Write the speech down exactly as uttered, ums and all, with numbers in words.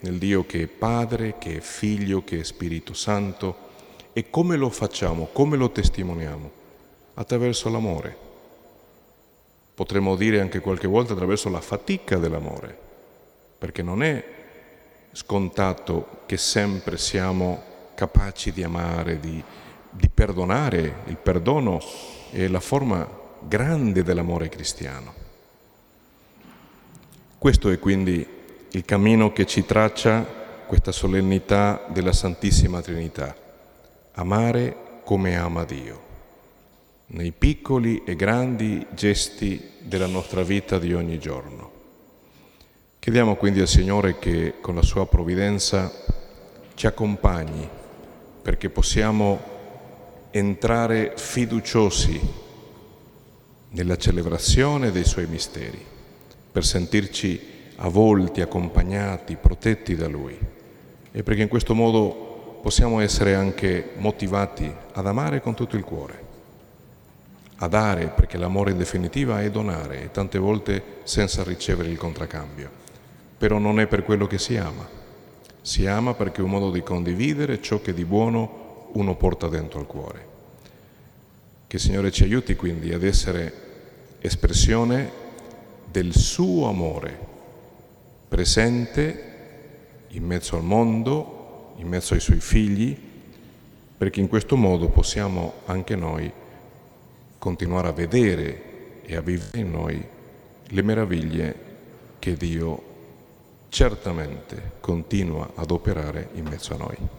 nel Dio che è Padre, che è Figlio, che è Spirito Santo. E come lo facciamo? Come lo testimoniamo? Attraverso l'amore. Potremmo dire anche qualche volta attraverso la fatica dell'amore, perché non è scontato che sempre siamo capaci di amare, di, di perdonare. Il perdono è la forma grande dell'amore cristiano. Questo è quindi il cammino che ci traccia questa solennità della Santissima Trinità. Amare come ama Dio, nei piccoli e grandi gesti della nostra vita di ogni giorno. Chiediamo quindi al Signore che con la sua provvidenza ci accompagni perché possiamo entrare fiduciosi nella celebrazione dei Suoi misteri, per sentirci avvolti, accompagnati, protetti da Lui, e perché in questo modo possiamo essere anche motivati ad amare con tutto il cuore, a dare, perché l'amore in definitiva è donare, e tante volte senza ricevere il contraccambio. Però non è per quello che si ama. Si ama perché è un modo di condividere ciò che di buono uno porta dentro al cuore. Che il Signore ci aiuti quindi ad essere espressione del suo amore, presente in mezzo al mondo, in mezzo ai Suoi figli, perché in questo modo possiamo anche noi continuare a vedere e a vivere in noi le meraviglie che Dio certamente continua ad operare in mezzo a noi.